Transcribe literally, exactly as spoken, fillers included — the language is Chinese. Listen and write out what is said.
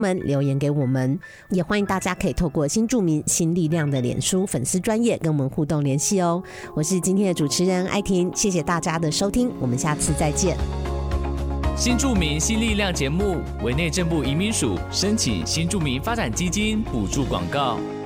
们留言给我们，也欢迎大家可以透过新住民新力量的脸书粉丝专页跟我们互动联系哦。我是今天的主持人艾婷，谢谢大家的收听，我们下次再见。 新住民新力量节目委内政部移民署申请新住民发展基金补助广告。